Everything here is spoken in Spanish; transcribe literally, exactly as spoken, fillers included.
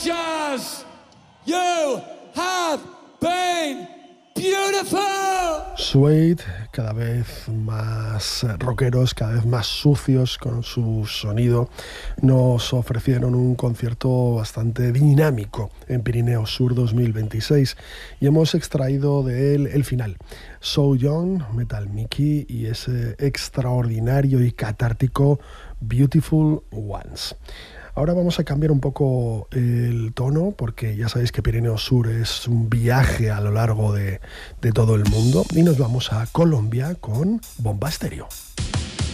Rangers, you have been beautiful. Suede, cada vez más rockeros, cada vez más sucios con su sonido, nos ofrecieron un concierto bastante dinámico en Pirineo Sur dos mil veintiséis y hemos extraído de él el final, So Young, Metal Mickey y ese extraordinario y catártico Beautiful Ones. Ahora vamos a cambiar un poco el tono porque ya sabéis que Pirineo Sur es un viaje a lo largo de, de todo el mundo y nos vamos a Colombia con Bomba Estéreo.